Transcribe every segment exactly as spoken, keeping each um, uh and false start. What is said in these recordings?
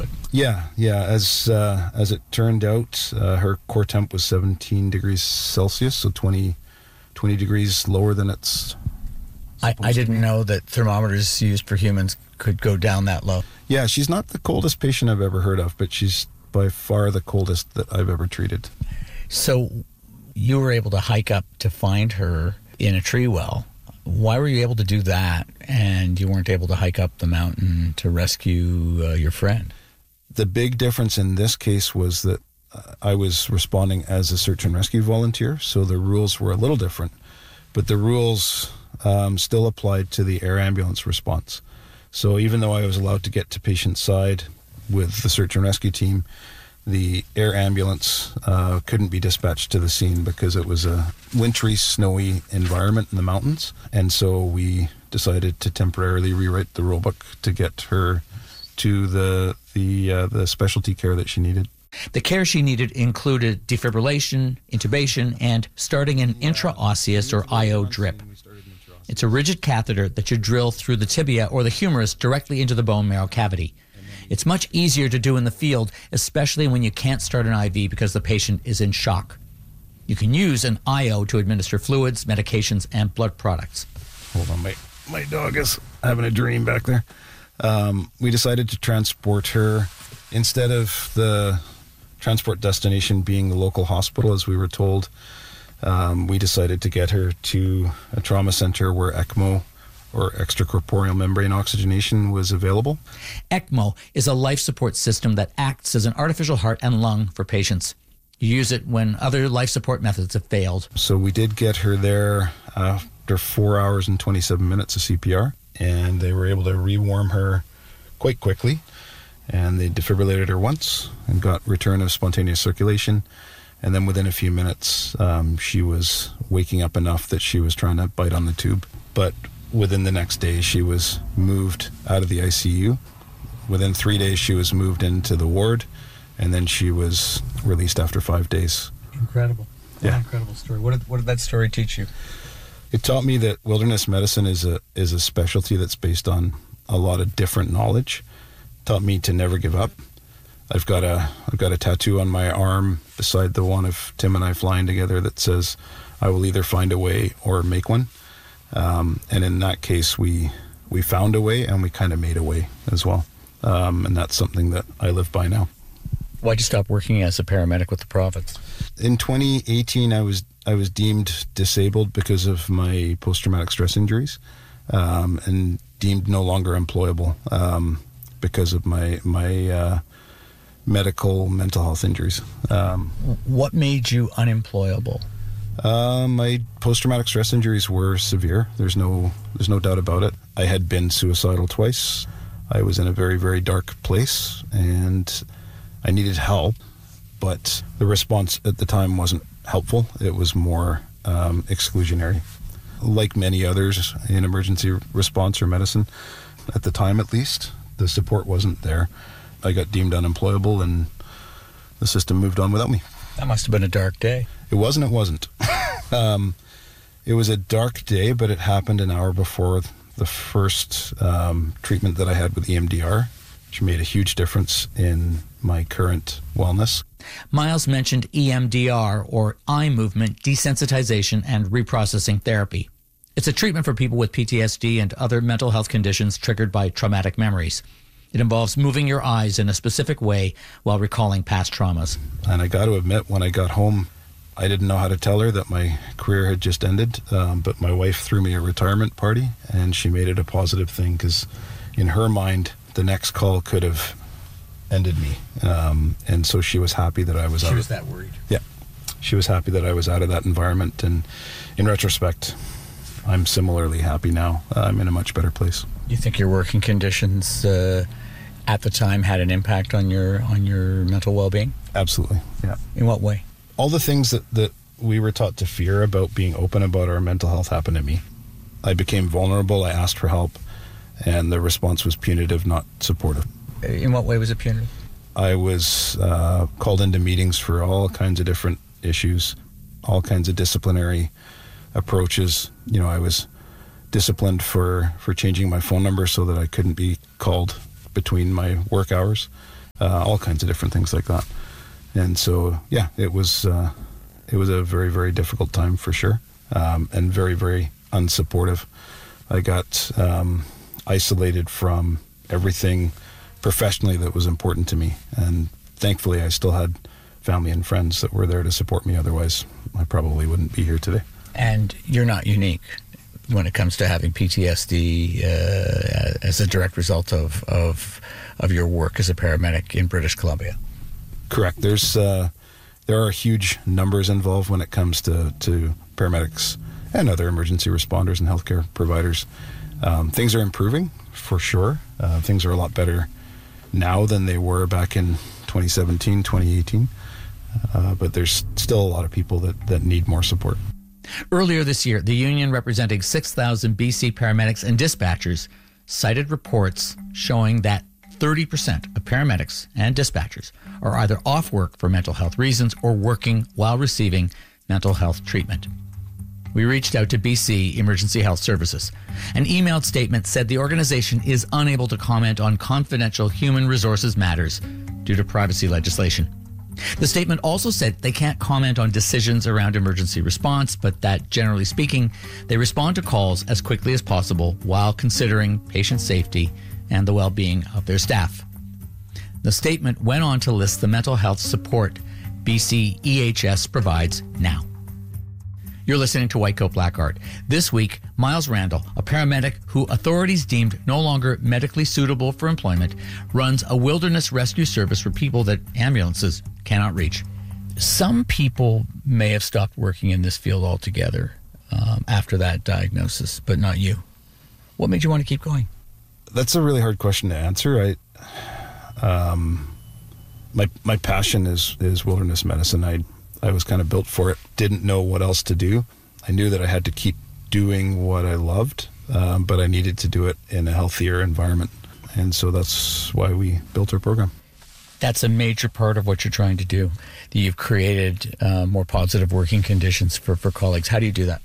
fluid. Yeah, yeah. As uh, as it turned out, uh, her core temp was seventeen degrees Celsius, so twenty, twenty degrees lower than it's I, I didn't know that thermometers used for humans could go down that low. Yeah, she's not the coldest patient I've ever heard of, but she's by far the coldest that I've ever treated. So you were able to hike up to find her in a tree well. Why were you able to do that and you weren't able to hike up the mountain to rescue uh, your friend? The big difference in this case was that uh, I was responding as a search and rescue volunteer, so the rules were a little different, but the rules um, still applied to the air ambulance response. So even though I was allowed to get to patient side with the search and rescue team, the air ambulance uh, couldn't be dispatched to the scene because it was a wintry, snowy environment in the mountains. And so we decided to temporarily rewrite the rulebook to get her to the the uh, the specialty care that she needed. The care she needed included defibrillation, intubation, and starting an intraosseous or I O drip. It's a rigid catheter that you drill through the tibia or the humerus directly into the bone marrow cavity. It's much easier to do in the field, especially when you can't start an I V because the patient is in shock. You can use an I O to administer fluids, medications, and blood products. Hold on, my, my dog is having a dream back there. Um, we decided to transport her, instead of the transport destination being the local hospital, as we were told, um, we decided to get her to a trauma center where ECMO, or extracorporeal membrane oxygenation, was available. ECMO is a life support system that acts as an artificial heart and lung for patients. You use it when other life support methods have failed. So we did get her there after four hours and twenty-seven minutes of C P R, and they were able to rewarm her quite quickly, and they defibrillated her once and got return of spontaneous circulation. And then within a few minutes, um, she was waking up enough that she was trying to bite on the tube. But within the next day, she was moved out of the I C U. Within three days, she was moved into the ward, and then she was released after five days. Incredible. What Yeah. an incredible story. What did, what did that story teach you? It taught me that wilderness medicine is a is a specialty that's based on a lot of different knowledge. It taught me to never give up. I've got a I've got a tattoo on my arm beside the one of Tim and I flying together that says, "I will either find a way or make one." Um, and in that case, we we found a way, and we kind of made a way as well. Um, and that's something that I live by now. Why'd you stop working as a paramedic with the province? In twenty eighteen, I was I was deemed disabled because of my post-traumatic stress injuries, um, and deemed no longer employable um, because of my my uh, medical mental health injuries. Um, What made you unemployable? Uh, my post-traumatic stress injuries were severe. There's no, there's no doubt about it. I had been suicidal twice. I was in a very, very dark place, and I needed help. But the response at the time wasn't helpful. It was more um, exclusionary. Like many others in emergency response or medicine, at the time at least, the support wasn't there. I got deemed unemployable, and the system moved on without me. That must have been a dark day. It was and it wasn't. um, it was a dark day, but it happened an hour before the first um, treatment that I had with E M D R, which made a huge difference in my current wellness. Miles mentioned E M D R, or eye movement desensitization and reprocessing therapy. It's a treatment for people with P T S D and other mental health conditions triggered by traumatic memories. It involves moving your eyes in a specific way while recalling past traumas. And I got to admit, when I got home, I didn't know how to tell her that my career had just ended, um, but my wife threw me a retirement party, and she made it a positive thing because in her mind, the next call could have ended me. Um, and so she was happy that I was out. She was that worried. Yeah. She was happy that I was out of that environment. And in retrospect, I'm similarly happy now. Uh, I'm in a much better place. You think your working conditions uh, at the time had an impact on your on your mental well-being? Absolutely, yeah. In what way? All the things that, that we were taught to fear about being open about our mental health happened to me. I became vulnerable, I asked for help, and the response was punitive, not supportive. In what way was it punitive? I was uh, called into meetings for all kinds of different issues, all kinds of disciplinary approaches. You know, I was disciplined for, for changing my phone number so that I couldn't be called between my work hours. uh, all kinds of different things like that. And so, yeah, it was uh, it was a very, very difficult time for sure, um, and very, very unsupportive. I got um, isolated from everything professionally that was important to me, and thankfully I still had family and friends that were there to support me. Otherwise, I probably wouldn't be here today. And you're not unique when it comes to having P T S D uh, as a direct result of, of of your work as a paramedic in British Columbia. Correct. There's uh, there are huge numbers involved when it comes to, to paramedics and other emergency responders and healthcare providers. Um, things are improving for sure. Uh, things are a lot better now than they were back in twenty seventeen, twenty eighteen. Uh, but there's still a lot of people that, that need more support. Earlier this year, the union representing six thousand B C paramedics and dispatchers cited reports showing that thirty percent of paramedics and dispatchers are either off work for mental health reasons or working while receiving mental health treatment. We reached out to B C Emergency Health Services. An emailed statement said the organization is unable to comment on confidential human resources matters due to privacy legislation. The statement also said they can't comment on decisions around emergency response, but that, generally speaking, they respond to calls as quickly as possible while considering patient safety and the well-being of their staff. The statement went on to list the mental health support B C E H S provides now. You're listening to White Coat Black Art. This week, Miles Randall, a paramedic who authorities deemed no longer medically suitable for employment, runs a wilderness rescue service for people that ambulances cannot reach. Some people may have stopped working in this field altogether um, after that diagnosis, but not you. What made you want to keep going? That's a really hard question to answer. I, um, my my passion is is wilderness medicine. I I was kind of built for it. Didn't know what else to do. I knew that I had to keep doing what I loved, um, but I needed to do it in a healthier environment, and so that's why we built our program. That's a major part of what you're trying to do. You've created uh, more positive working conditions for, for colleagues. How do you do that?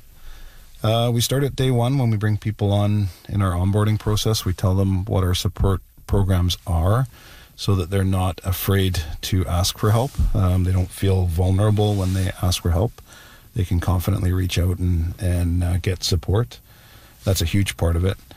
Uh, we start at day one when we bring people on in our onboarding process. We tell them what our support programs are so that they're not afraid to ask for help. Um, they don't feel vulnerable when they ask for help. They can confidently reach out and, and uh, get support. That's a huge part of it.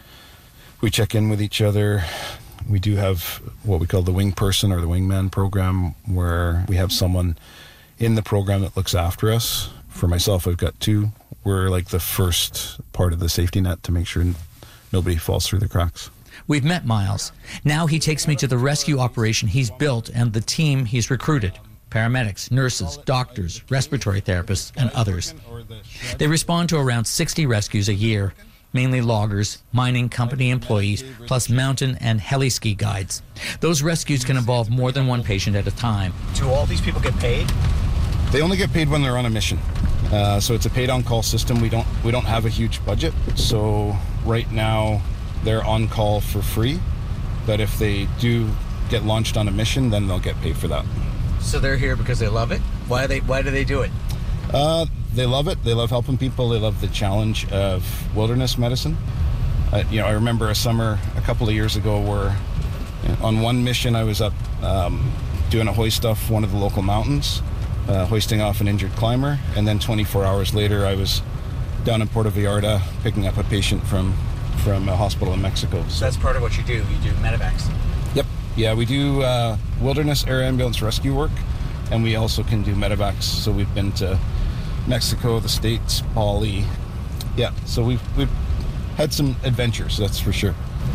We check in with each other. We do have what we call the wing person or the wingman program, where we have someone in the program that looks after us. For myself, I've got two. We're like the first part of the safety net to make sure nobody falls through the cracks. We've met Miles. Now he takes me to the rescue operation he's built and the team he's recruited. Paramedics, nurses, doctors, respiratory therapists, and others. They respond to around sixty rescues a year, mainly loggers, mining company employees, plus mountain and heli-ski guides. Those rescues can involve more than one patient at a time. Do all these people get paid? They only get paid when they're on a mission. Uh, so it's a paid-on-call system. We don't we don't have a huge budget. So right now they're on call for free. But if they do get launched on a mission, then they'll get paid for that. So they're here because they love it? Why they why do they do it? Uh, they love it. They love helping people. They love the challenge of wilderness medicine. Uh, you know, I remember a summer a couple of years ago where you know, on one mission I was up um, doing a hoist off one of the local mountains, uh, hoisting off an injured climber, and then twenty-four hours later I was down in Puerto Vallarta picking up a patient from, from a hospital in Mexico. So that's part of what you do. You do medevacs. Yep. Yeah, we do uh, wilderness air ambulance rescue work, and we also can do medevacs. So we've been to Mexico, the States, Bali. Yeah, so we've, we've had some adventures, that's for sure.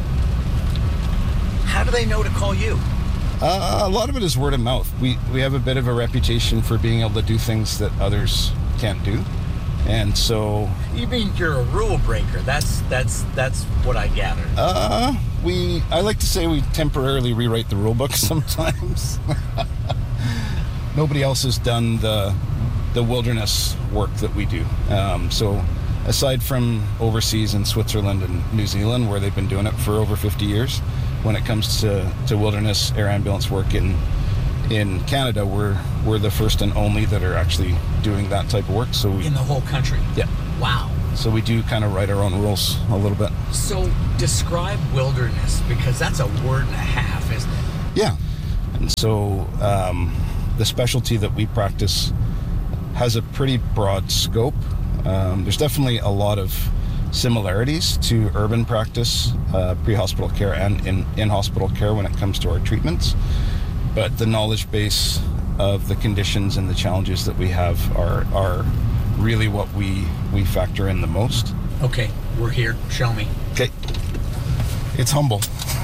How do they know to call you? Uh, a lot of it is word of mouth. We we have a bit of a reputation for being able to do things that others can't do. And so... You mean you're a rule breaker? That's that's that's what I gathered. Uh, we, I like to say we temporarily rewrite the rule book sometimes. Nobody else has done the the wilderness work that we do. Um, so aside from overseas in Switzerland and New Zealand, where they've been doing it for over fifty years, when it comes to, to wilderness air ambulance work in in Canada, we're we're the first and only that are actually doing that type of work. So we, in the whole country? Yeah. Wow. So we do kind of write our own rules a little bit. So describe wilderness, because that's a word and a half, isn't it? Yeah. And so um, the specialty that we practice has a pretty broad scope. Um, there's definitely a lot of similarities to urban practice, uh, pre-hospital care and in, in-hospital care when it comes to our treatments. But the knowledge base of the conditions and the challenges that we have are are really what we, we factor in the most. Okay, we're here. Show me. Okay. It's humble.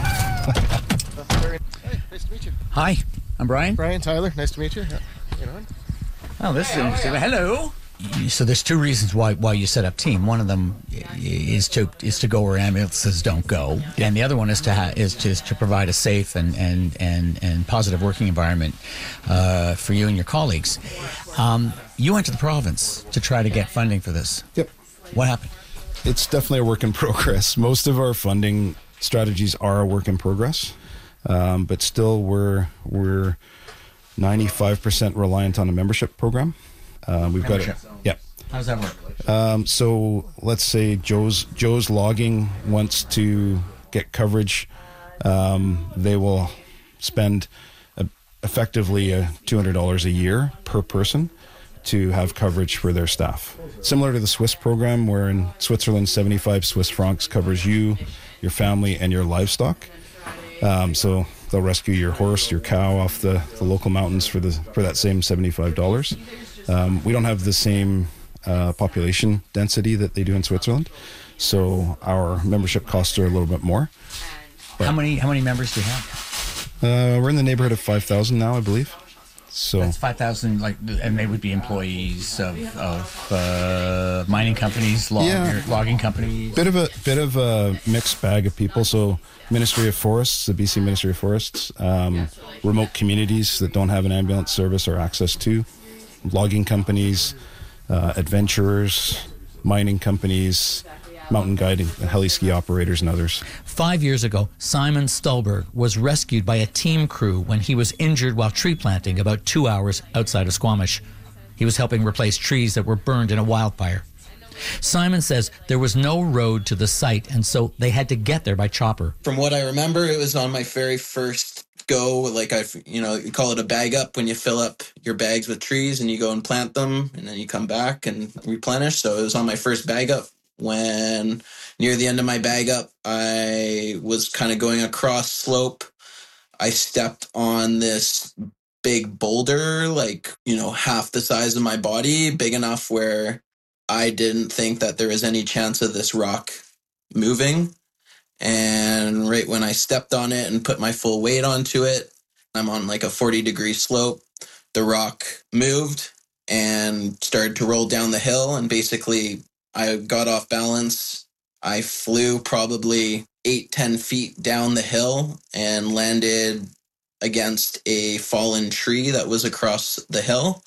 Hey, nice to meet you. Hi, I'm Brian. Brian, Tyler, nice to meet you. You know? Oh, this is interesting. Hello. So there's two reasons why why you set up team. One of them is to is to go where ambulances don't go, and the other one is to ha- is to is to provide a safe and and and, and positive working environment uh, for you and your colleagues. Um, you went to the province to try to get funding for this. Yep. What happened? It's definitely a work in progress. Most of our funding strategies are a work in progress, um, but still we're we're ninety-five percent reliant on a membership program. Uh, we've Membership. got it. Yep. How does that work? Um, so let's say Joe's Joe's logging wants to get coverage. Um, they will spend a, effectively uh, two hundred dollars a year per person to have coverage for their staff. Similar to the Swiss program, where in Switzerland, seventy-five Swiss francs covers you, your family, and your livestock. Um, so they'll rescue your horse, your cow off the, the local mountains for the for that same seventy-five dollars. Um, we don't have the same uh, population density that they do in Switzerland, so our membership costs are a little bit more. But how many how many members do you have? Uh, we're in the neighborhood of five thousand now, I believe. So that's five thousand, like, and they would be employees of, of uh, mining companies, log, yeah. logging companies. Bit of a bit of a mixed bag of people. So Ministry of Forests, the B C Ministry of Forests, um, remote communities that don't have an ambulance service or access to, logging companies, uh, adventurers, mining companies, mountain guiding, heli ski operators, and others. Five years ago, Simon Stulberg was rescued by a team crew when he was injured while tree planting about two hours outside of Squamish. He was helping replace trees that were burned in a wildfire. Simon says there was no road to the site, and so they had to get there by chopper. From what I remember, it was on my very first go, like I've, you know, you call it a bag up when you fill up your bags with trees and you go and plant them and then you come back and replenish. So it was on my first bag up. When near the end of my bag up, I was kind of going across slope. I stepped on this big boulder, like, you know, half the size of my body, big enough where I didn't think that there was any chance of this rock moving. And right when I stepped on it and put my full weight onto it, I'm on like a forty degree slope. The rock moved and started to roll down the hill, and basically I got off balance. I flew probably eight, ten feet down the hill and landed against a fallen tree that was across the hill.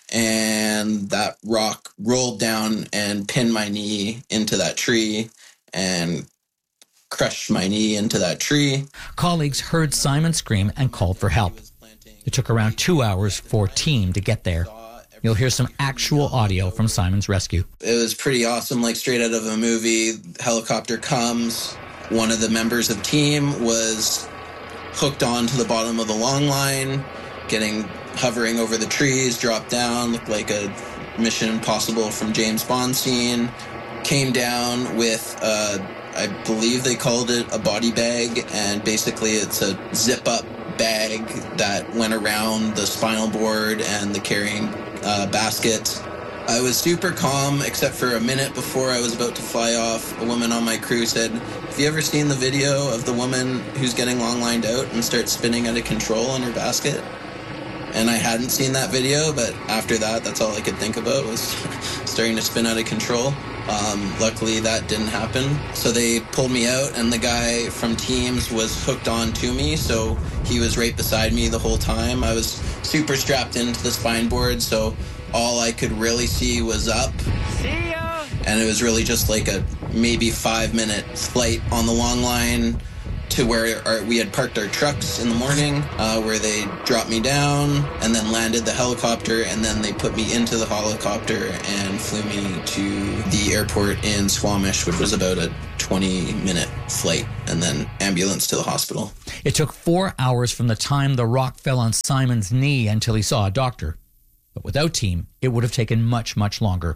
And that rock rolled down and pinned my knee into that tree and crushed my knee into that tree. Colleagues heard Simon scream and called for help. It took around two hours for team to get there. You'll hear some actual audio from Simon's rescue. It was pretty awesome, like straight out of a movie. Helicopter comes. One of the members of team was hooked onto the bottom of the long line, getting hovering over the trees, dropped down, looked like a Mission Impossible from James Bond scene. Came down with, uh, I believe they called it a body bag, and basically it's a zip-up bag that went around the spinal board and the carrying uh, basket. I was super calm, except for a minute before I was about to fly off. A woman on my crew said, "Have you ever seen the video of the woman who's getting long lined out and starts spinning out of control on her basket?" And I hadn't seen that video, but after that, that's all I could think about was starting to spin out of control. Um, luckily, that didn't happen. So they pulled me out, and the guy from Teams was hooked on to me, so he was right beside me the whole time. I was super strapped into the spine board, so all I could really see was up. See ya! And it was really just like a maybe five-minute flight on the long line to where our, we had parked our trucks in the morning, uh, where they dropped me down and then landed the helicopter, and then they put me into the helicopter and flew me to the airport in Squamish, which was about a twenty minute flight and then ambulance to the hospital. It took four hours from the time the rock fell on Simon's knee until he saw a doctor. But without team, it would have taken much, much longer.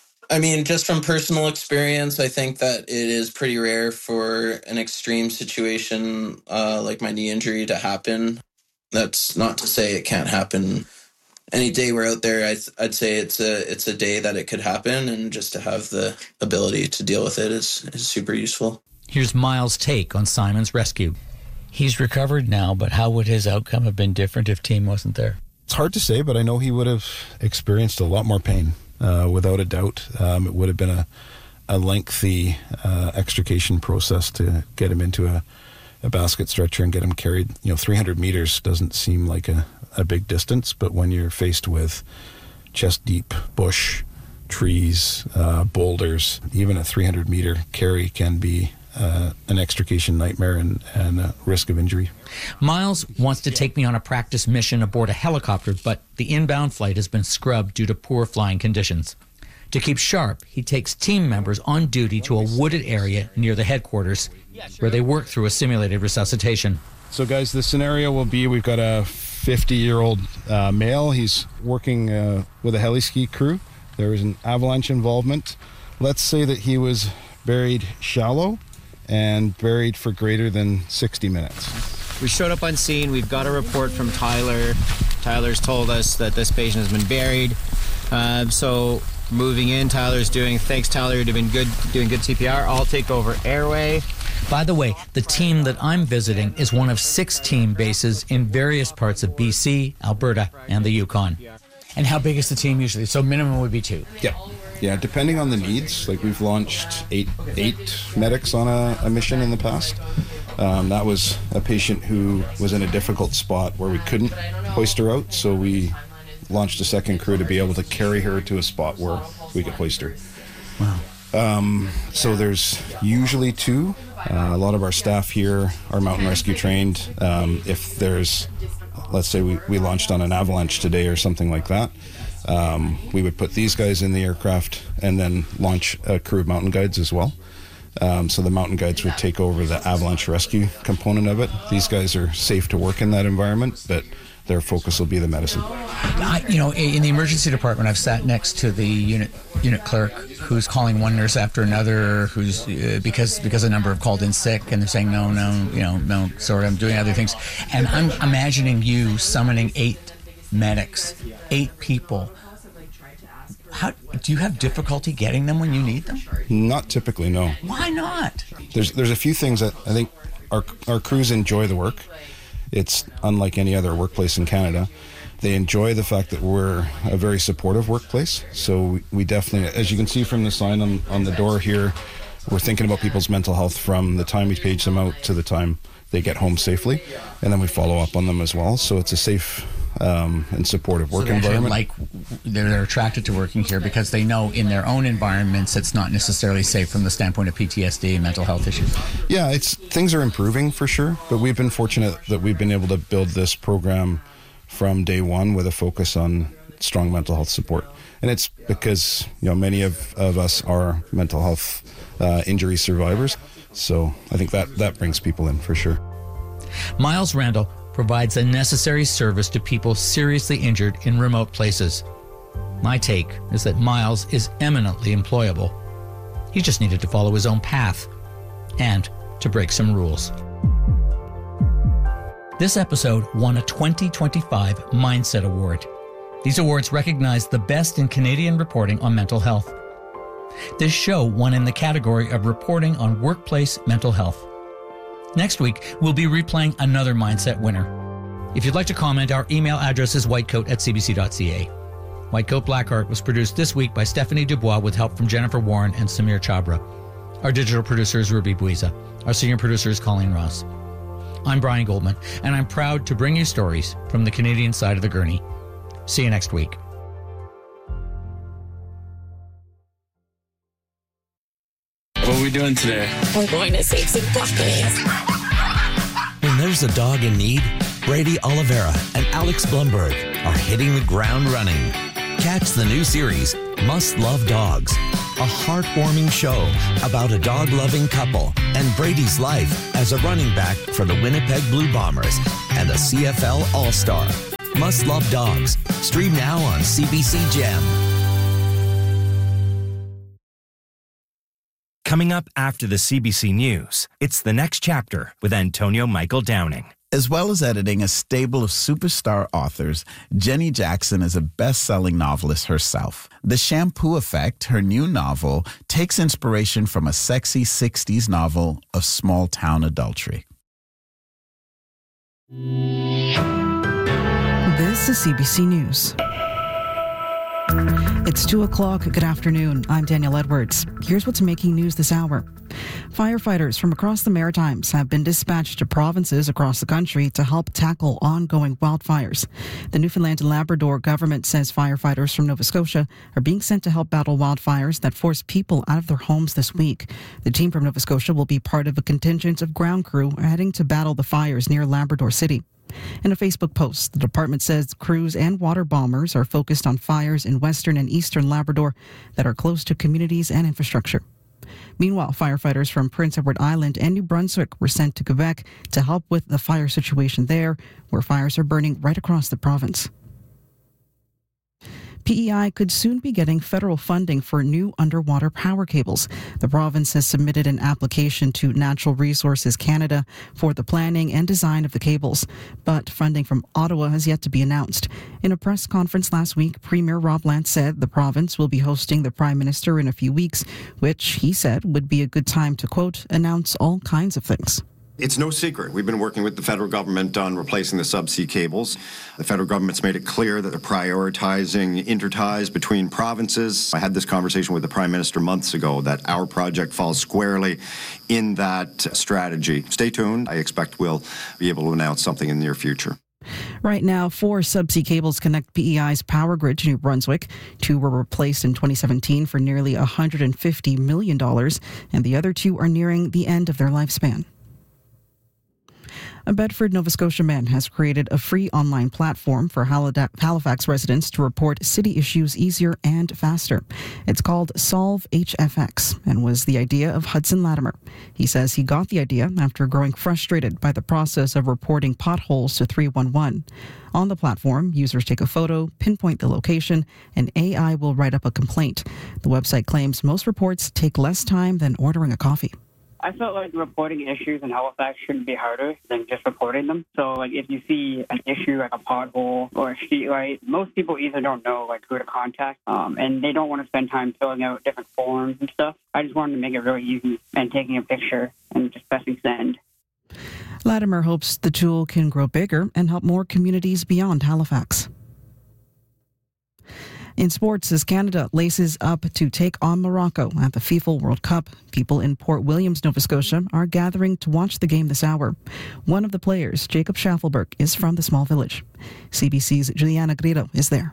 I mean, just from personal experience, I think that it is pretty rare for an extreme situation uh, like my knee injury to happen. That's not to say it can't happen. Any day we're out there, I'd, I'd say it's a it's a day that it could happen, and just to have the ability to deal with it is, is super useful. Here's Miles' take on Simon's rescue. He's recovered now, but how would his outcome have been different if team wasn't there? It's hard to say, but I know he would have experienced a lot more pain, uh, without a doubt. Um, it would have been a, a lengthy uh, extrication process to get him into a, a basket stretcher and get him carried. You know, three hundred meters doesn't seem like a, a big distance, but when you're faced with chest-deep bush, trees, uh, boulders, even a three hundred meter carry can be Uh, an extrication nightmare and, and a risk of injury. Miles wants to take me on a practice mission aboard a helicopter, but the inbound flight has been scrubbed due to poor flying conditions. To keep sharp, he takes team members on duty to a wooded area near the headquarters, where they work through a simulated resuscitation. So guys, the scenario will be, we've got a fifty-year-old uh, male. He's working uh, with a heli-ski crew. There was an avalanche involvement. Let's say that he was buried shallow and buried for greater than sixty minutes. We showed up on scene. We've got a report from Tyler. Tyler's told us that this patient has been buried. Uh, so moving in, Tyler's doing, thanks Tyler, you've been good, doing good C P R. I'll take over airway. By the way, the team that I'm visiting is one of six team bases in various parts of B C, Alberta, and the Yukon. And how big is the team usually? So minimum would be two. Yeah. Yeah, depending on the needs. Like we've launched eight eight medics on a, a mission in the past. Um, that was a patient who was in a difficult spot where we couldn't hoist her out, so we launched a second crew to be able to carry her to a spot where we could hoist her. Wow. Um, so there's usually two. Uh, a lot of our staff here are mountain rescue trained. Um, if there's, let's say we, we launched on an avalanche today or something like that, Um, we would put these guys in the aircraft and then launch a crew of mountain guides as well. Um, so the mountain guides would take over the avalanche rescue component of it. These guys are safe to work in that environment, but their focus will be the medicine. I, you know, in the emergency department, I've sat next to the unit unit clerk who's calling one nurse after another, who's uh, because because a number have called in sick, and they're saying no, no, you know, no, sorry, I'm doing other things, and I'm imagining you summoning eight medics, eight people. How do you have difficulty getting them when you need them? Not typically, no. Why not? There's there's a few things that I think our our crews enjoy the work. It's unlike any other workplace in Canada. They enjoy the fact that we're a very supportive workplace. So we, we definitely, as you can see from the sign on, on the door here, we're thinking about people's mental health from the time we page them out to the time they get home safely, and then we follow up on them as well. So it's a safe um, and supportive work so environment. Like they're, they're attracted to working here because they know in their own environments it's not necessarily safe from the standpoint of P T S D and mental health issues. Yeah, it's things are improving for sure, but we've been fortunate that we've been able to build this program from day one with a focus on strong mental health support. And it's because, you know, many of, of us are mental health uh, injury survivors. So I think that, that brings people in for sure. Miles Randall provides a necessary service to people seriously injured in remote places. My take is that Miles is eminently employable. He just needed to follow his own path and to break some rules. This episode won a twenty twenty-five Mindset Award. These awards recognize the best in Canadian reporting on mental health. This show won in the category of reporting on workplace mental health. Next week, we'll be replaying another Mindset winner. If you'd like to comment, our email address is whitecoat at c b c dot c a. Whitecoat Blackheart was produced this week by Stephanie Dubois with help from Jennifer Warren and Samir Chabra. Our digital producer is Ruby Buiza. Our senior producer is Colleen Ross. I'm Brian Goldman, and I'm proud to bring you stories from the Canadian side of the gurney. See you next week. What are we doing today? We're going to save some puppies. When there's a dog in need, Brady Oliveira and Alex Blumberg are hitting the ground running. Catch the new series, Must Love Dogs, a heartwarming show about a dog-loving couple and Brady's life as a running back for the Winnipeg Blue Bombers and a C F L All-Star. Must Love Dogs. Stream now on C B C Gem. Coming up after the C B C News, it's The Next Chapter with Antonio Michael Downing. As well as editing a stable of superstar authors, Jenny Jackson is a best-selling novelist herself. The Shampoo Effect, her new novel, takes inspiration from a sexy sixties novel of small-town adultery. This is C B C News. It's two o'clock. Good afternoon. I'm Danielle Edwards. Here's what's making news this hour. Firefighters from across the Maritimes have been dispatched to provinces across the country to help tackle ongoing wildfires. The Newfoundland and Labrador government says firefighters from Nova Scotia are being sent to help battle wildfires that force people out of their homes this week. The team from Nova Scotia will be part of a contingent of ground crew heading to battle the fires near Labrador City. In a Facebook post, the department says crews and water bombers are focused on fires in western and eastern Labrador that are close to communities and infrastructure. Meanwhile, firefighters from Prince Edward Island and New Brunswick were sent to Quebec to help with the fire situation there, where fires are burning right across the province. P E I could soon be getting federal funding for new underwater power cables. The province has submitted an application to Natural Resources Canada for the planning and design of the cables, but funding from Ottawa has yet to be announced. In a press conference last week, Premier Rob Lance said the province will be hosting the Prime Minister in a few weeks, which he said would be a good time to, quote, announce all kinds of things. It's no secret. We've been working with the federal government on replacing the subsea cables. The federal government's made it clear that they're prioritizing interties between provinces. I had this conversation with the Prime Minister months ago that our project falls squarely in that strategy. Stay tuned. I expect we'll be able to announce something in the near future. Right now, four subsea cables connect P E I's power grid to New Brunswick. Two were replaced in twenty seventeen for nearly one hundred fifty million dollars, and the other two are nearing the end of their lifespan. A Bedford, Nova Scotia man has created a free online platform for Halifax residents to report city issues easier and faster. It's called Solve H F X and was the idea of Hudson Latimer. He says he got the idea after growing frustrated by the process of reporting potholes to three one one. On the platform, users take a photo, pinpoint the location, and A I will write up a complaint. The website claims most reports take less time than ordering a coffee. I felt like reporting issues in Halifax shouldn't be harder than just reporting them. So, like, if you see an issue like a pothole or a streetlight, most people either don't know, like, who to contact, um, and they don't want to spend time filling out different forms and stuff. I just wanted to make it really easy and taking a picture and just pressing send. Latimer hopes the tool can grow bigger and help more communities beyond Halifax. In sports, as Canada laces up to take on Morocco at the FIFA World Cup, people in Port Williams, Nova Scotia, are gathering to watch the game this hour. One of the players, Jacob Schaffelberg, is from the small village. C B C's Juliana Grillo is there.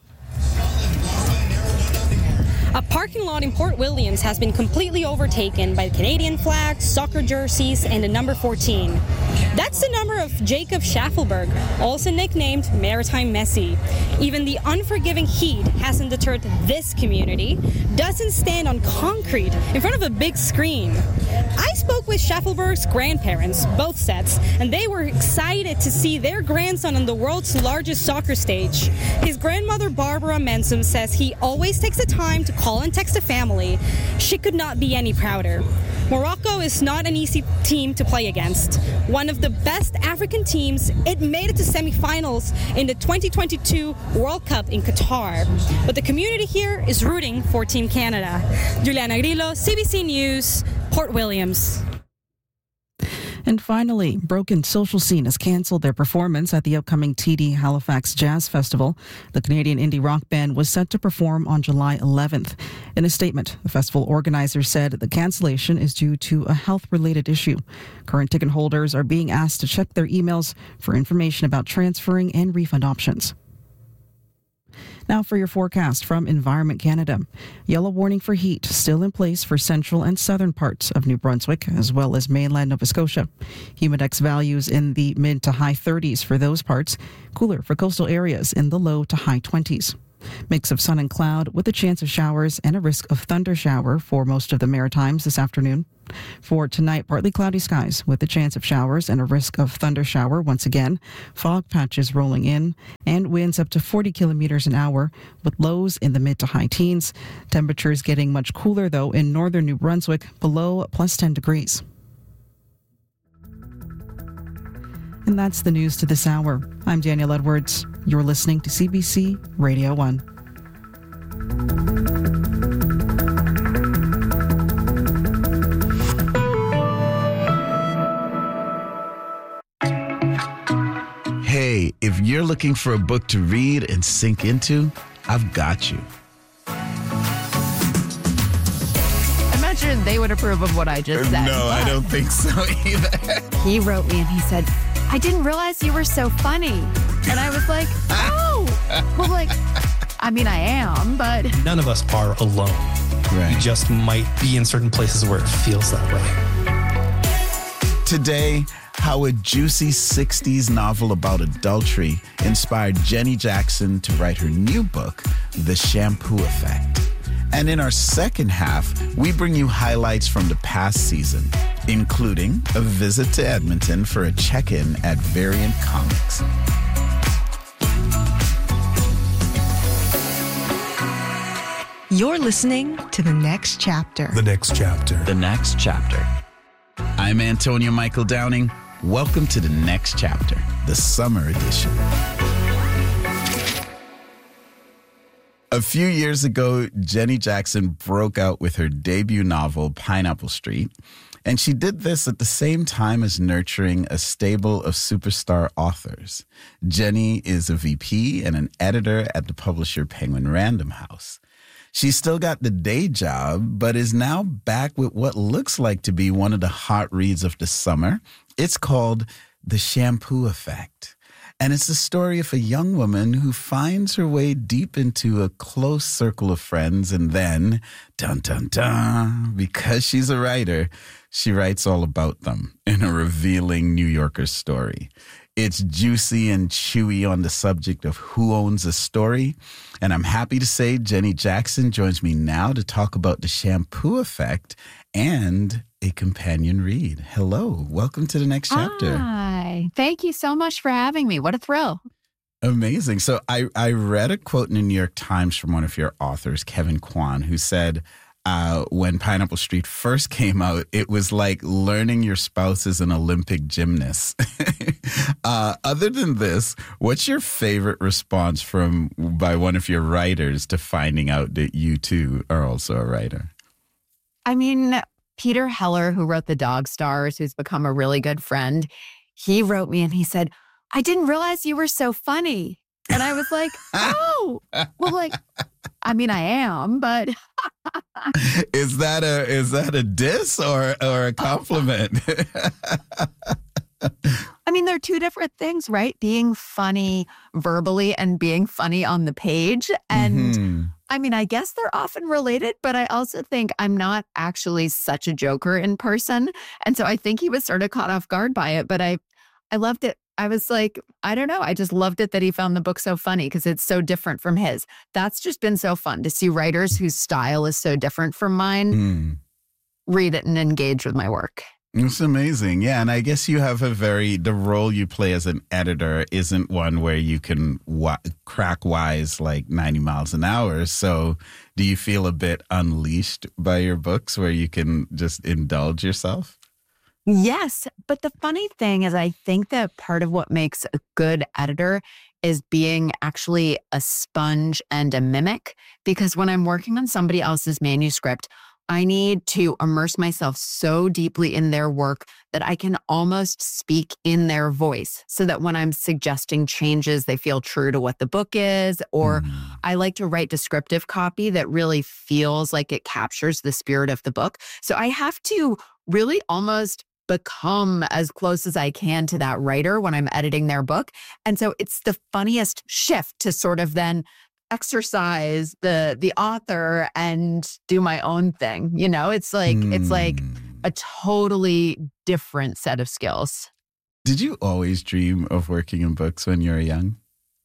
A parking lot in Port Williams has been completely overtaken by the Canadian flags, soccer jerseys, and the number fourteen. That's the number of Jacob Schaffelberg, also nicknamed Maritime Messi. Even the unforgiving heat hasn't deterred this community. Doesn't stand on concrete in front of a big screen. I spoke with Schaffelberg's grandparents, both sets, and they were excited to see their grandson on the world's largest soccer stage. His grandmother, Barbara Mensum, says he always takes the time to call and text the family. She could not be any prouder. Morocco is not an easy team to play against. One of the best African teams, it made it to semifinals in the twenty twenty-two World Cup in Qatar. But the community here is rooting for Team Canada. Juliana Grillo, C B C News, Port Williams. And finally, Broken Social Scene has canceled their performance at the upcoming T D Halifax Jazz Festival. The Canadian indie rock band was set to perform on July eleventh. In a statement, the festival organizers said the cancellation is due to a health-related issue. Current ticket holders are being asked to check their emails for information about transferring and refund options. Now for your forecast from Environment Canada. Yellow warning for heat still in place for central and southern parts of New Brunswick, as well as mainland Nova Scotia. Humidex values in the mid to high thirties for those parts. Cooler for coastal areas in the low to high twenties. Mix of sun and cloud with a chance of showers and a risk of thunder shower for most of the Maritimes this afternoon. For tonight, partly cloudy skies with a chance of showers and a risk of thunder shower once again. Fog patches rolling in and winds up to forty kilometers an hour with lows in the mid to high teens. Temperatures getting much cooler though in northern New Brunswick, below plus ten degrees. And that's the news to this hour. I'm Danielle Edwards. You're listening to C B C Radio one. Hey, if you're looking for a book to read and sink into, I've got you. Imagine they would approve of what I just said. No, I don't think so either. He wrote me and he said, I didn't realize you were so funny. And I was like, oh, well, like, I mean, I am, but... None of us are alone. Right. We just might be in certain places where it feels that way. Today, how a juicy sixties novel about adultery inspired Jenny Jackson to write her new book, The Shampoo Effect. And in our second half, we bring you highlights from the past season, including a visit to Edmonton for a check-in at Variant Comics. You're listening to The Next Chapter. The Next Chapter. The Next Chapter. I'm Antonio Michael Downing. Welcome to The Next Chapter, the summer edition. A few years ago, Jenny Jackson broke out with her debut novel, Pineapple Street, and she did this at the same time as nurturing a stable of superstar authors. Jenny is a V P and an editor at the publisher Penguin Random House. She's still got the day job, but is now back with what looks like to be one of the hot reads of the summer. It's called The Shampoo Effect. And it's the story of a young woman who finds her way deep into a close circle of friends. And then, dun, dun, dun, because she's a writer, she writes all about them in a revealing New Yorker story. It's juicy and chewy on the subject of who owns a story. And I'm happy to say Jenny Jackson joins me now to talk about The Shampoo Effect and a companion read. Hello. Welcome to The Next Chapter. Hi. Thank you so much for having me. What a thrill. Amazing. So I, I read a quote in the New York Times from one of your authors, Kevin Kwan, who said, Uh, when Pineapple Street first came out, it was like learning your spouse is an Olympic gymnast. uh, other than this, what's your favorite response from by one of your writers to finding out that you too are also a writer? I mean, Peter Heller, who wrote The Dog Stars, who's become a really good friend, he wrote me and he said, I didn't realize you were so funny. And I was like, oh, well, like, I mean, I am, but is that a is that a diss or or a compliment? I mean, they're two different things, right? Being funny verbally and being funny on the page. And mm-hmm. I mean, I guess they're often related, but I also think I'm not actually such a joker in person. And so I think he was sort of caught off guard by it, but I, I loved it. I was like, I don't know. I just loved it that he found the book so funny because it's so different from his. That's just been so fun to see writers whose style is so different from mine mm. read it and engage with my work. It's amazing. Yeah. And I guess you have a very, the role you play as an editor isn't one where you can wa- crack wise like ninety miles an hour. So do you feel a bit unleashed by your books where you can just indulge yourself? Yes. But the funny thing is, I think that part of what makes a good editor is being actually a sponge and a mimic. Because when I'm working on somebody else's manuscript, I need to immerse myself so deeply in their work that I can almost speak in their voice so that when I'm suggesting changes, they feel true to what the book is. Or mm. I like to write descriptive copy that really feels like it captures the spirit of the book. So I have to really almost become as close as I can to that writer when I'm editing their book. And so it's the funniest shift to sort of then exercise the the author and do my own thing. You know, it's like mm. it's like a totally different set of skills. Did you always dream of working in books when you were young?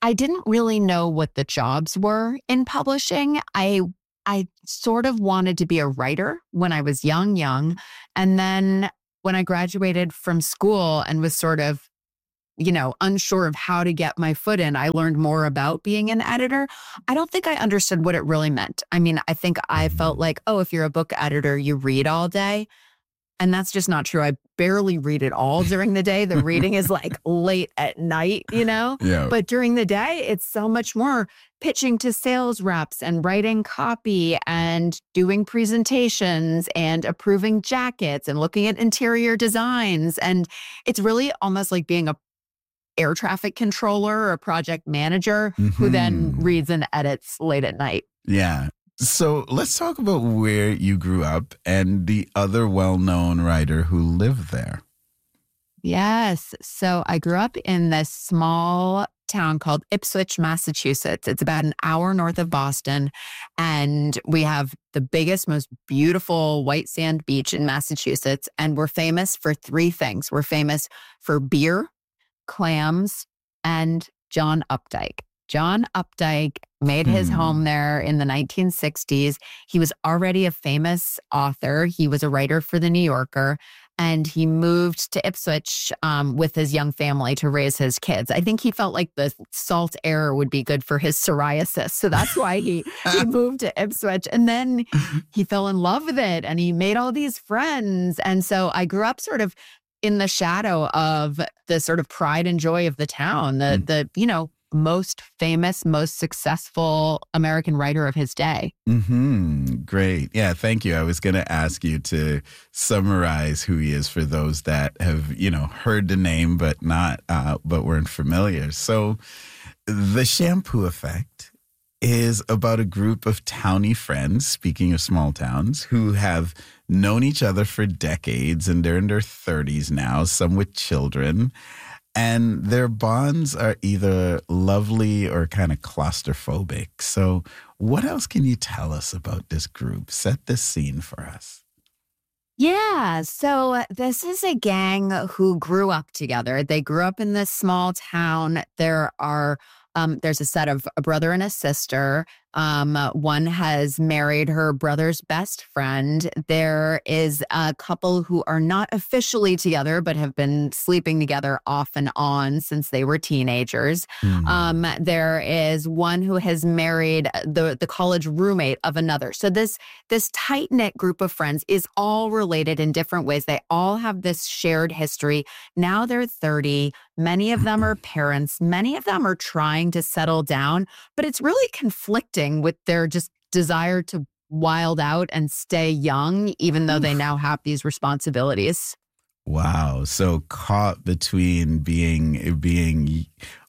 I didn't really know what the jobs were in publishing. I I sort of wanted to be a writer when I was young, young. And then when I graduated from school and was sort of, you know, unsure of how to get my foot in, I learned more about being an editor. I don't think I understood what it really meant. I mean, I think I felt like, oh, if you're a book editor, you read all day. And that's just not true. I barely read it all during the day. The reading is like late at night, you know? Yeah. But during the day, it's so much more pitching to sales reps and writing copy and doing presentations and approving jackets and looking at interior designs. And it's really almost like being a air traffic controller or a project manager mm-hmm. who then reads and edits late at night. Yeah. So let's talk about where you grew up and the other well-known writer who lived there. Yes. So I grew up in this small town called Ipswich, Massachusetts. It's about an hour north of Boston. And we have the biggest, most beautiful white sand beach in Massachusetts. And we're famous for three things. We're famous for beer, clams, and John Updike. John Updike made his mm. home there in the nineteen sixties. He was already a famous author. He was a writer for The New Yorker, and he moved to Ipswich um, with his young family to raise his kids. I think he felt like the salt air would be good for his psoriasis. So that's why he, he moved to Ipswich. And then he fell in love with it, and he made all these friends. And so I grew up sort of in the shadow of the sort of pride and joy of the town, the, mm. the you know, most famous, most successful American writer of his day. Mm-hmm. Great. Yeah, thank you. I was going to ask you to summarize who he is for those that have, you know, heard the name but not, uh, but weren't familiar. So The Shampoo Effect is about a group of towny friends, speaking of small towns, who have known each other for decades, and they're in their thirties now, some with children. And their bonds are either lovely or kind of claustrophobic. So what else can you tell us about this group? Set the scene for us. Yeah, so this is a gang who grew up together. They grew up in this small town. There are Um, there's a set of a brother and a sister. Um, one has married her brother's best friend. There is a couple who are not officially together, but have been sleeping together off and on since they were teenagers. Mm. Um, there is one who has married the, the college roommate of another. So this, this tight-knit group of friends is all related in different ways. They all have this shared history. Now they're thirty. Many of them are parents. Many of them are trying to settle down, but it's really conflicting with their just desire to wild out and stay young, even though they now have these responsibilities. Wow. So caught between being being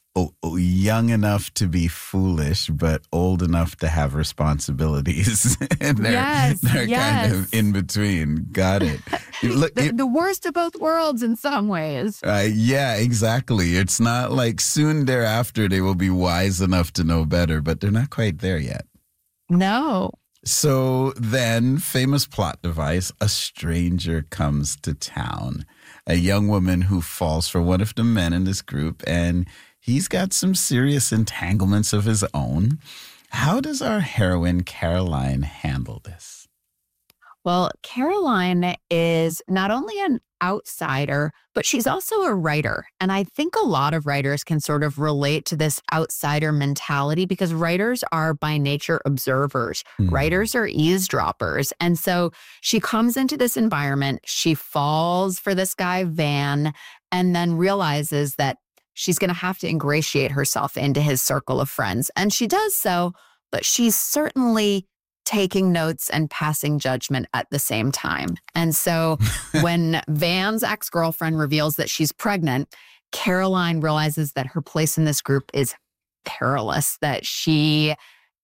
young enough to be foolish, but old enough to have responsibilities. And they're, yes, they're yes. kind of in between. Got it. Look, the, it, the worst of both worlds in some ways. Uh, yeah, exactly. It's not like soon thereafter they will be wise enough to know better, but they're not quite there yet. No. So then, famous plot device, a stranger comes to town. A young woman who falls for one of the men in this group, and he's got some serious entanglements of his own. How does our heroine, Caroline, handle this? Well, Caroline is not only an outsider, but she's also a writer. And I think a lot of writers can sort of relate to this outsider mentality because writers are by nature observers. Mm. Writers are eavesdroppers. And so she comes into this environment, she falls for this guy, Van, and then realizes that she's going to have to ingratiate herself into his circle of friends. And she does so, but she's certainly taking notes and passing judgment at the same time. And so when Van's ex-girlfriend reveals that she's pregnant, Caroline realizes that her place in this group is perilous, that she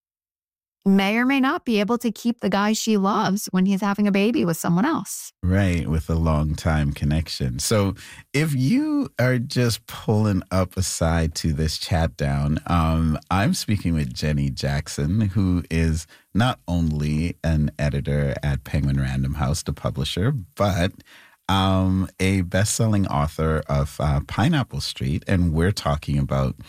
may or may not be able to keep the guy she loves when he's having a baby with someone else. Right, with a long time connection. So if you are just pulling up a side to this chat down, um, I'm speaking with Jenny Jackson, who is not only an editor at Penguin Random House, the publisher, but um, a best-selling author of uh, Pineapple Street. And we're talking about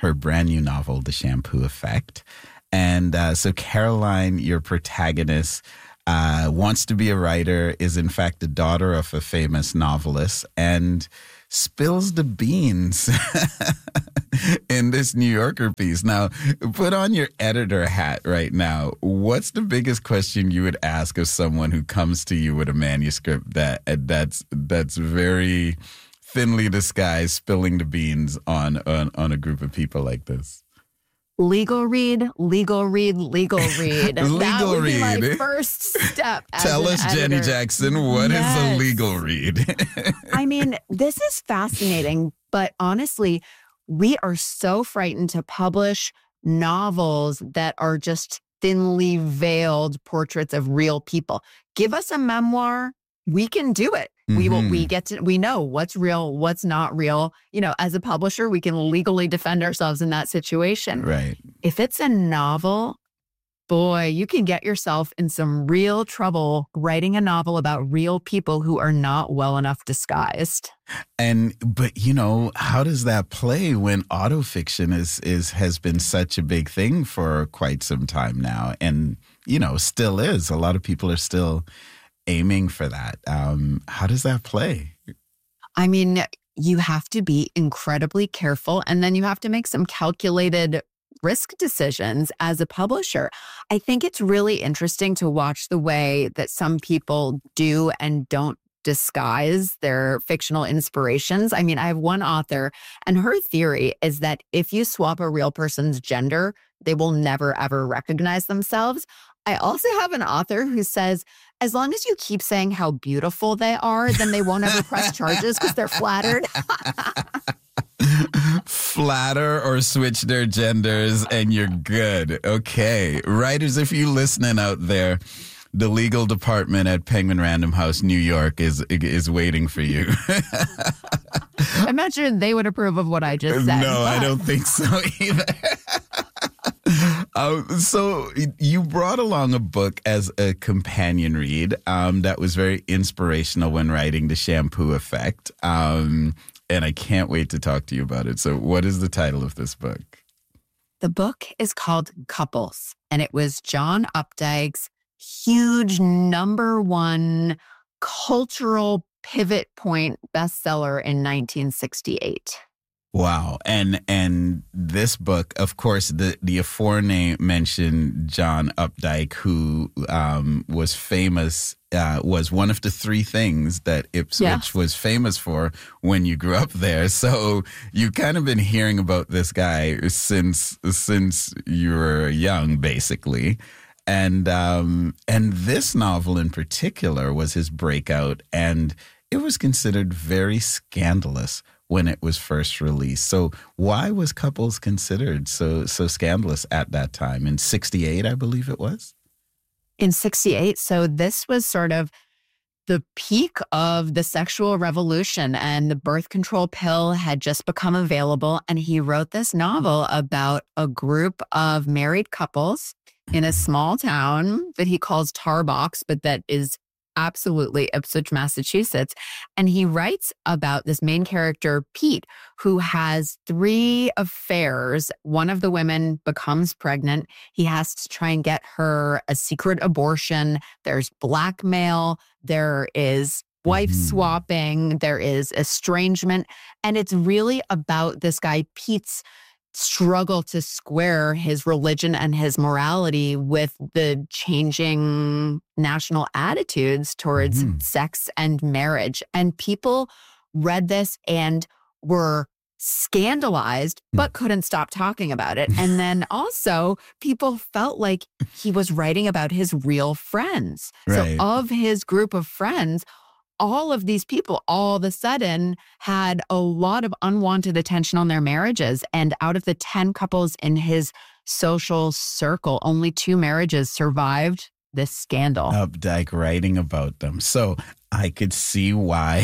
her brand new novel, The Shampoo Effect. And uh, so Caroline, your protagonist, uh, wants to be a writer, is in fact the daughter of a famous novelist, and spills the beans in this New Yorker piece. Now, put on your editor hat right now. What's the biggest question you would ask of someone who comes to you with a manuscript that that's that's very thinly disguised, spilling the beans on on, on a group of people like this? Legal read, legal read, legal read. Legal that would read. be my first step. As Tell an us, editor. Jenny Jackson, what Yes. is a legal read? I mean, this is fascinating, but honestly, we are so frightened to publish novels that are just thinly veiled portraits of real people. Give us a memoir, we can do it. We will, we get to, we know what's real, what's not real. You know, as a publisher, we can legally defend ourselves in that situation. Right. If it's a novel, boy, you can get yourself in some real trouble writing a novel about real people who are not well enough disguised. And but you know, how does that play when autofiction is is has been such a big thing for quite some time now, and you know, still is. A lot of people are still aiming for that. Um, how does that play? I mean, you have to be incredibly careful, and then you have to make some calculated risk decisions as a publisher. I think it's really interesting to watch the way that some people do and don't disguise their fictional inspirations. I mean, I have one author, and her theory is that if you swap a real person's gender, they will never, ever recognize themselves. I also have an author who says, as long as you keep saying how beautiful they are, then they won't ever press charges because they're flattered. Flatter or switch their genders and you're good. Okay. Writers, if you're listening out there, the legal department at Penguin Random House, New York is is waiting for you. I'm not sure they would approve of what I just said. No, but. I don't think so either. Uh, so you brought along a book as a companion read um, that was very inspirational when writing The Shampoo Effect. Um, and I can't wait to talk to you about it. So what is the title of this book? The book is called Couples, and it was John Updike's huge number one cultural pivot point bestseller in nineteen sixty-eight. Wow. And and this book, of course, the, the aforementioned mentioned John Updike, who um, was famous, uh, was one of the three things that Ipswich Yeah. was famous for when you grew up there. So you've kind of been hearing about this guy since since you were young, basically. And um, and this novel in particular was his breakout, and it was considered very scandalous when it was first released. So why was Couples considered so so scandalous at that time? In sixty-eight, I believe it was? In sixty-eight. So this was sort of the peak of the sexual revolution, and the birth control pill had just become available. And he wrote this novel about a group of married couples in a small town that he calls Tarbox, but that is absolutely Ipswich, Massachusetts. And he writes about this main character, Pete, who has three affairs. One of the women becomes pregnant. He has to try and get her a secret abortion. There's blackmail. There is wife swapping. There is estrangement. And it's really about this guy, Pete's struggle to square his religion and his morality with the changing national attitudes towards mm. sex and marriage. And people read this and were scandalized, but couldn't stop talking about it. And then also people felt like he was writing about his real friends. Right. So of his group of friends, all of these people all of a sudden had a lot of unwanted attention on their marriages. And out of the ten couples in his social circle, only two marriages survived this scandal. Updike writing about them. So I could see why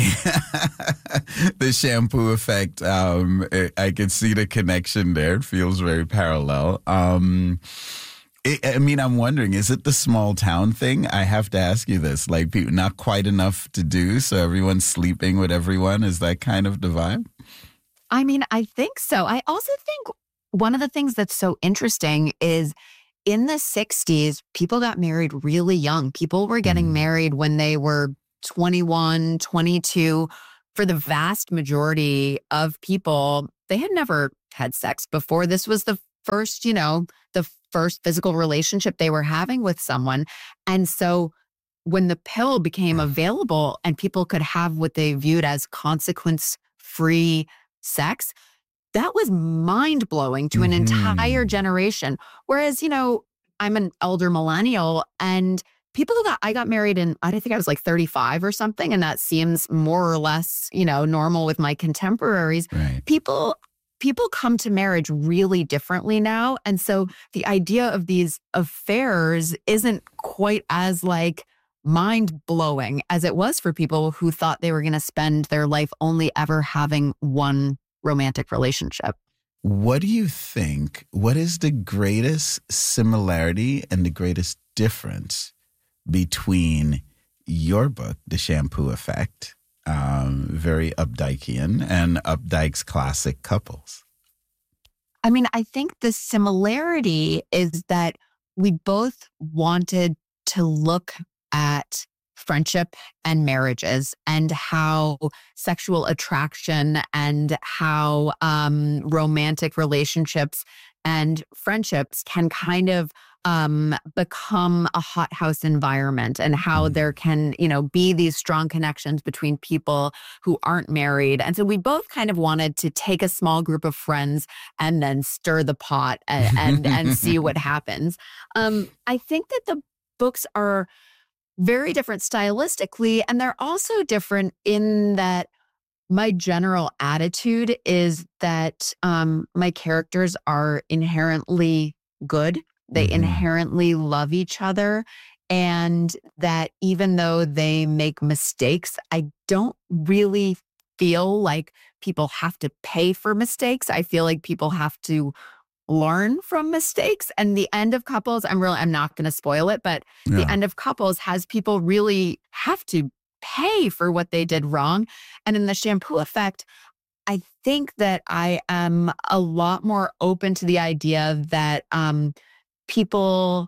the Shampoo Effect, um, I could see the connection there. It feels very parallel. Um, It, I mean, I'm wondering, is it the small town thing? I have to ask you this. Like, people, not quite enough to do, so everyone's sleeping with everyone. Is that kind of the vibe? I mean, I think so. I also think one of the things that's so interesting is in the sixties, people got married really young. People were getting mm. married when they were twenty-one, twenty-two. For the vast majority of people, they had never had sex before. This was the first, you know, the first physical relationship they were having with someone. And so when the pill became available and people could have what they viewed as consequence-free sex, that was mind-blowing to an mm-hmm. entire generation. Whereas, you know, I'm an elder millennial and people who got, I got married in, I think I was like thirty-five or something. And that seems more or less, you know, normal with my contemporaries. Right. People, people come to marriage really differently now. And so the idea of these affairs isn't quite as like mind-blowing as it was for people who thought they were going to spend their life only ever having one romantic relationship. What do you think? What is the greatest similarity and the greatest difference between your book, The Shampoo Effect, um, very Updikean, and Updike's classic Couples? I mean, I think the similarity is that we both wanted to look at friendship and marriages and how sexual attraction and how um, romantic relationships and friendships can kind of um, become a hothouse environment, and how there can, you know, be these strong connections between people who aren't married. And so we both kind of wanted to take a small group of friends and then stir the pot and and, and see what happens. Um, I think that the books are very different stylistically, and they're also different in that my general attitude is that um, my characters are inherently good. They mm-hmm. inherently love each other, and that even though they make mistakes, I don't really feel like people have to pay for mistakes. I feel like people have to learn from mistakes. And the end of Couples, I'm really, I'm not going to spoil it, but yeah. the end of Couples has people really have to pay for what they did wrong. And in The Shampoo Effect, I think that I am a lot more open to the idea that um, people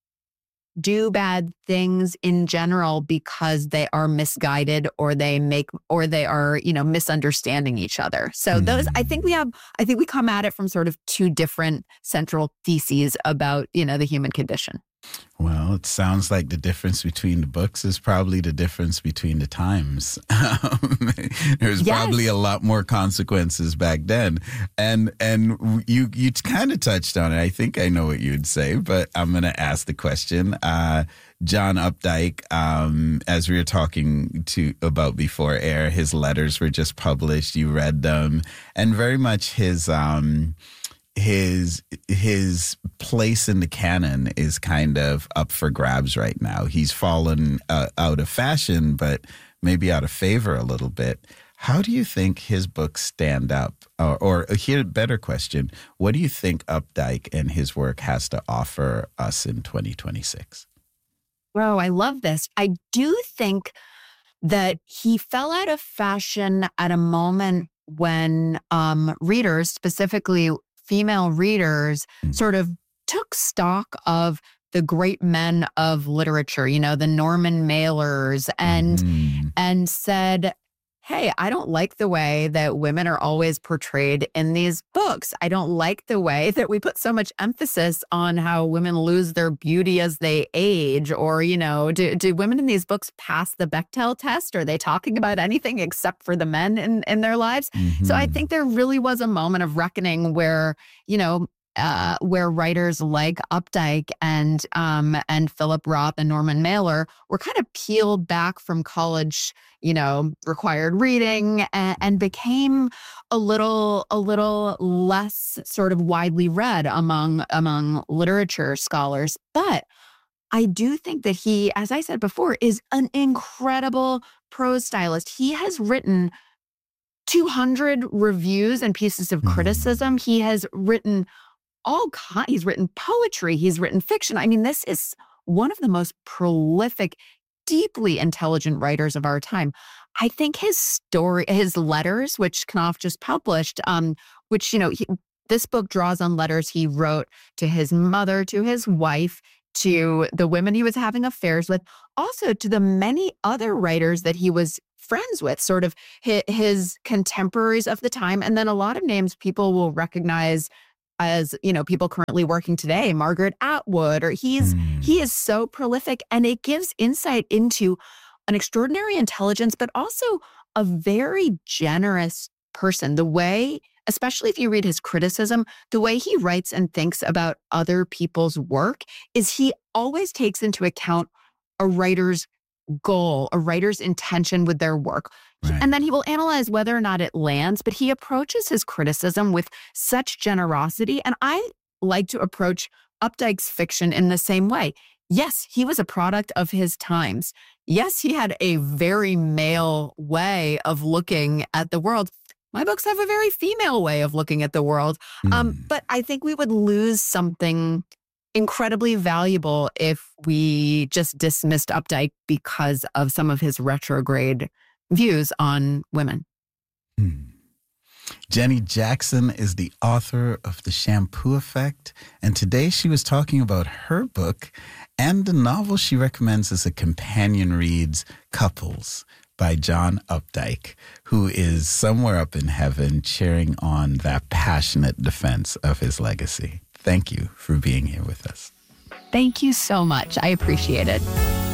do bad things in general because they are misguided, or they make, or they are, you know, misunderstanding each other. So mm. those, I think we have, I think we come at it from sort of two different central theses about, you know, the human condition. Well, it sounds like the difference between the books is probably the difference between the times. Um, There's yes. probably a lot more consequences back then. And and you you kind of touched on it. I think I know what you'd say, but I'm going to ask the question. Uh, John Updike, um, as we were talking to about before air, his letters were just published. You read them, and very much his... Um, his his place in the canon is kind of up for grabs right now. He's fallen uh, out of fashion, but maybe out of favor a little bit. How do you think his books stand up? Or, or here, better question, what do you think Updike and his work has to offer us in twenty twenty-six? Oh, I love this. I do think that he fell out of fashion at a moment when um, readers, specifically female readers, mm. sort of took stock of the great men of literature, you know, the Norman Mailers, and mm. and said, hey, I don't like the way that women are always portrayed in these books. I don't like the way that we put so much emphasis on how women lose their beauty as they age. Or, you know, do, do women in these books pass the Bechdel test? Are they talking about anything except for the men in, in their lives? Mm-hmm. So I think there really was a moment of reckoning where, you know, Uh, where writers like Updike and um, and Philip Roth and Norman Mailer were kind of peeled back from college, you know, required reading, and, and became a little a little less sort of widely read among among literature scholars. But I do think that he, as I said before, is an incredible prose stylist. He has written two hundred reviews and pieces of criticism. He has written all kinds. He's written poetry. He's written fiction. I mean, this is one of the most prolific, deeply intelligent writers of our time. I think his story, his letters, which Knopf just published, um, which, you know, he, This book draws on letters he wrote to his mother, to his wife, to the women he was having affairs with, also to the many other writers that he was friends with, sort of his, his contemporaries of the time. And then a lot of names people will recognize as, you know, people currently working today, Margaret Atwood, or he's mm. he is so prolific, and it gives insight into an extraordinary intelligence, but also a very generous person. The way, especially if you read his criticism, the way he writes and thinks about other people's work is he always takes into account a writer's goal, a writer's intention with their work. Right. And then he will analyze whether or not it lands, but he approaches his criticism with such generosity. And I like to approach Updike's fiction in the same way. Yes, he was a product of his times. Yes, he had a very male way of looking at the world. My books have a very female way of looking at the world. Mm. Um, but I think we would lose something incredibly valuable if we just dismissed Updike because of some of his retrograde views on women. Hmm. Jenny Jackson is the author of The Shampoo Effect, and today she was talking about her book and the novel she recommends as a companion reads, Couples, by John Updike, who is somewhere up in heaven cheering on that passionate defense of his legacy. Thank you for being here with us. Thank you so much. I appreciate it.